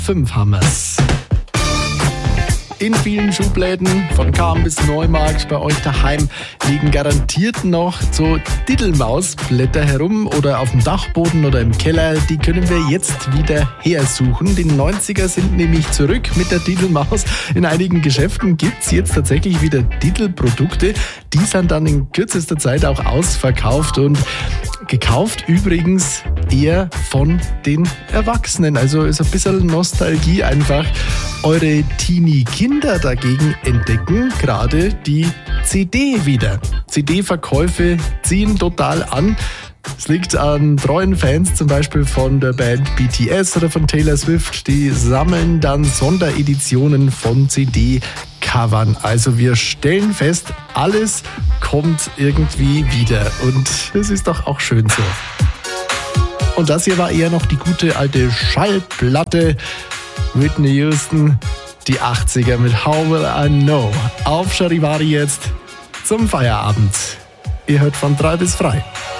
5 haben wir's. In vielen Schubläden, von Cham bis Neumarkt bei euch daheim, liegen garantiert noch so Diddelmausblätter herum oder auf dem Dachboden oder im Keller. Die können wir jetzt wieder hersuchen. Die 90er sind nämlich zurück mit der Diddelmaus. In einigen Geschäften gibt's jetzt tatsächlich wieder Diddelprodukte. Die sind dann in kürzester Zeit auch ausverkauft und gekauft übrigens eher von den Erwachsenen. Also ist ein bisschen Nostalgie einfach. Eure Teenie-Kinder dagegen entdecken gerade die CD wieder. CD-Verkäufe ziehen total an. Es liegt an treuen Fans zum Beispiel von der Band BTS oder von Taylor Swift. Die sammeln dann Sondereditionen von CD-Covern. Also wir stellen fest, alles kommt irgendwie wieder. Und es ist doch auch schön so. Und das hier war eher noch die gute alte Schallplatte. Whitney Houston, die 80er mit How Will I Know. Auf Charivari jetzt zum Feierabend. Ihr hört von 3 bis frei.